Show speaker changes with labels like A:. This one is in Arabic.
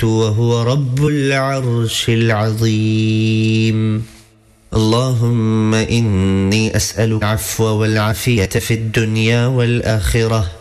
A: وهو رب العرش العظيم. اللهم إني أسألك العفو والعافية في الدنيا والآخرة